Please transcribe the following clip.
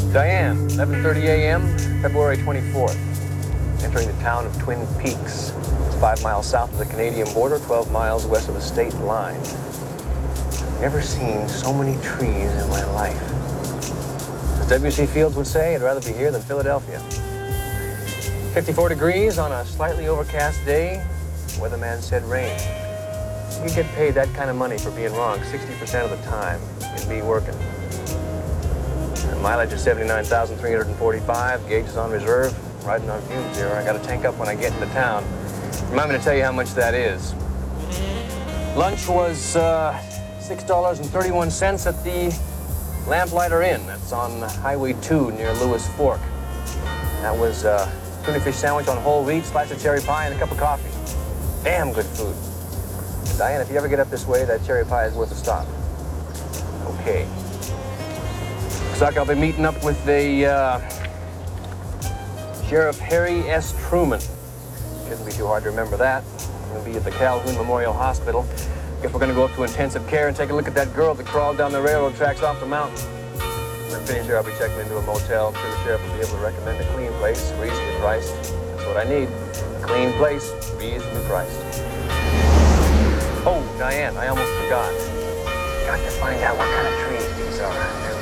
Diane, 11:30 a.m., February 24th. Entering the town of Twin Peaks. It's 5 miles south of the Canadian border, 12 miles west of the state line. I've never seen so many trees in my life. As W.C. Fields would say, I'd rather be here than Philadelphia. 54 degrees on a slightly overcast day. Weatherman said rain. You get paid that kind of money for being wrong 60% of the time. You'd be working. Mileage is 79,345. Gauge is on reserve. Riding on fumes here. I got to tank up when I get into town. Remind me to tell you how much that is. Lunch was $6.31 at the Lamplighter Inn. That's on Highway 2 near Lewis Fork. That was tuna fish sandwich on whole wheat, slice of cherry pie, and a cup of coffee. Damn good food. Diane, if you ever get up this way, that cherry pie is worth a stop. Okay. Looks like I'll be meeting up with the Sheriff Harry S. Truman. Shouldn't be too hard to remember that. We'll be at the Calhoun Memorial Hospital. Guess we're gonna go up to intensive care and take a look at that girl that crawled down the railroad tracks off the mountain. When I'm finished here, I'll be checking into a motel. I'm sure the sheriff will be able to recommend a clean place, reasonably priced. That's what I need. A clean place, reasonably priced. Oh, Diane, I almost forgot. Got to find out what kind of trees these are.